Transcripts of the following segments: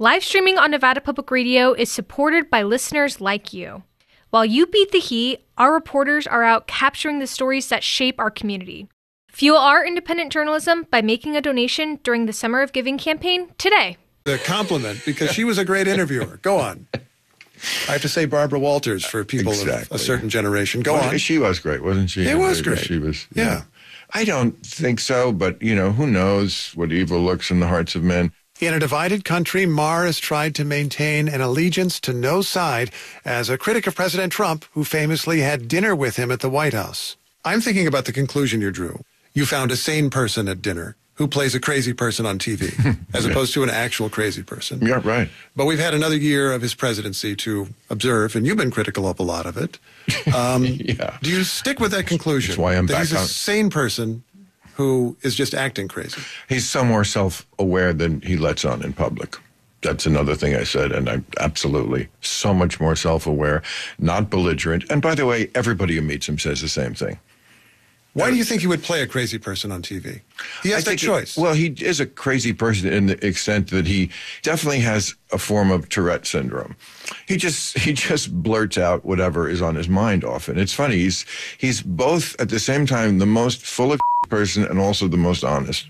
Live streaming on Nevada Public Radio is supported by listeners like you. While you beat the heat, our reporters are out capturing the stories that shape our community. Fuel our independent journalism by making a donation during the Summer of Giving campaign today. The compliment, because she was a great interviewer. Go on. I have to say Barbara Walters for people of a certain generation. Go on. She was great, wasn't she? It was great. She was. Yeah. I don't think so, but, who knows what evil lurks in the hearts of men. In a divided country, Maher has tried to maintain an allegiance to no side as a critic of President Trump, who famously had dinner with him at the White House. I'm thinking about the conclusion you drew. You found a sane person at dinner who plays a crazy person on TV, as opposed to an actual crazy person. Yeah, right. But we've had another year of his presidency to observe, and you've been critical of a lot of it. Yeah. Do you stick with that conclusion? That's why I'm that back he's a sane person who is just acting crazy? He's so more self-aware than he lets on in public. That's another thing I said, and I'm absolutely so much more self-aware, not belligerent. And by the way, everybody who meets him says the same thing. Why do you think he would play a crazy person on TV? He has that choice. Well, he is a crazy person in the extent that he definitely has a form of Tourette syndrome. He just blurts out whatever is on his mind often. It's funny. He's both at the same time the most full of person and also the most honest.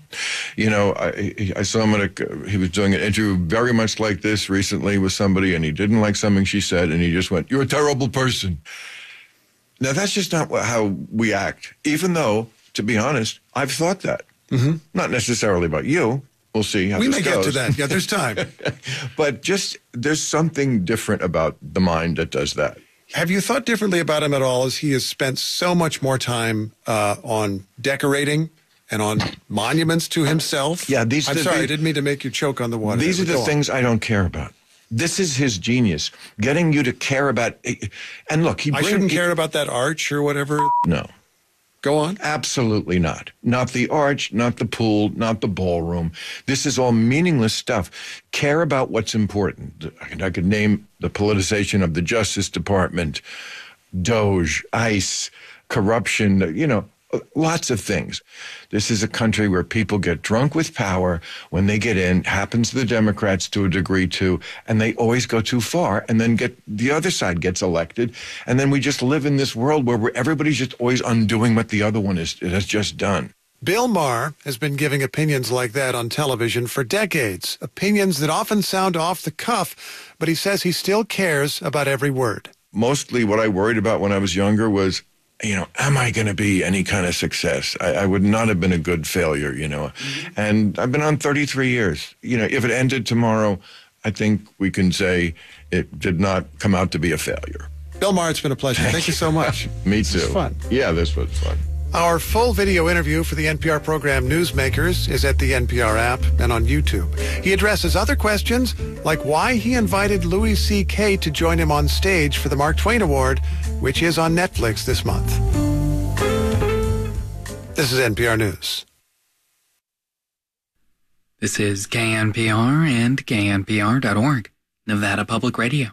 I saw him he was doing an interview very much like this recently with somebody, and he didn't like something she said, and he just went, "You're a terrible person." Now, that's just not how we act, even though, to be honest, I've thought that. Mm-hmm. Not necessarily about you. We'll see how we this may goes. get to that. Yeah, there's time. But there's something different about the mind that does that. Have you thought differently about him at all, as he has spent so much more time on decorating and on monuments to himself? Yeah, I'm sorry, I didn't mean to make you choke on the water. These are the things I don't care about. This is his genius, getting you to care about. And look, I shouldn't care about that arch or whatever. No. Go on. Absolutely not. Not the arch, not the pool, not the ballroom. This is all meaningless stuff. Care about what's important. I could name the politicization of the Justice Department, Doge, ICE, corruption, lots of things. This is a country where people get drunk with power when they get in, happens to the Democrats to a degree too, and they always go too far, and then the other side gets elected, and then we just live in this world where everybody's just always undoing what the other one has just done. Bill Maher has been giving opinions like that on television for decades, opinions that often sound off the cuff, but he says he still cares about every word. Mostly what I worried about when I was younger was, am I going to be any kind of success? I would not have been a good failure, And I've been on 33 years. If it ended tomorrow, I think we can say it did not come out to be a failure. Bill Maher, it's been a pleasure. Thank you so much. Me too. This was fun. Yeah, this was fun. Our full video interview for the NPR program Newsmakers is at the NPR app and on YouTube. He addresses other questions like why he invited Louis C.K. to join him on stage for the Mark Twain Award, which is on Netflix this month. This is NPR News. This is KNPR and KNPR.org, Nevada Public Radio.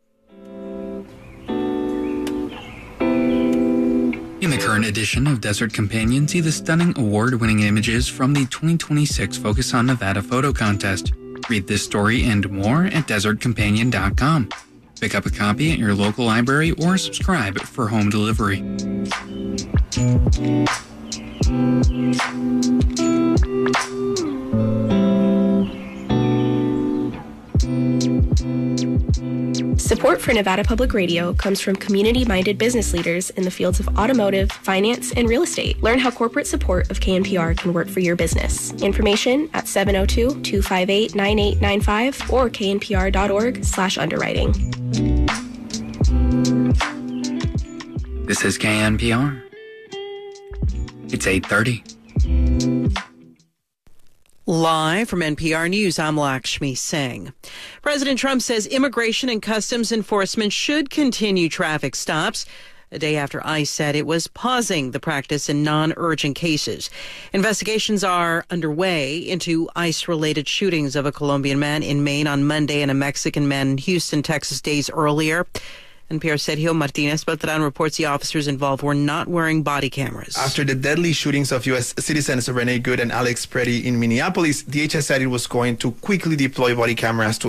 In the current edition of Desert Companion, see the stunning award-winning images from the 2026 Focus on Nevada photo contest. Read this story and more at desertcompanion.com. Pick up a copy at your local library or subscribe for home delivery. Support for Nevada Public Radio comes from community-minded business leaders in the fields of automotive, finance, and real estate. Learn how corporate support of KNPR can work for your business. Information at 702-258-9895 or knpr.org/underwriting. This is KNPR. It's 8:30. Live from NPR News, I'm Lakshmi Singh. President Trump says Immigration and Customs Enforcement should continue traffic stops a day after ICE said it was pausing the practice in non-urgent cases. Investigations are underway into ICE-related shootings of a Colombian man in Maine on Monday and a Mexican man in Houston, Texas days earlier. NPR's Sergio Martinez Beltran reports the officers involved were not wearing body cameras. After the deadly shootings of U.S. citizens Renee Good and Alex Preddy in Minneapolis, DHS said it was going to quickly deploy body cameras to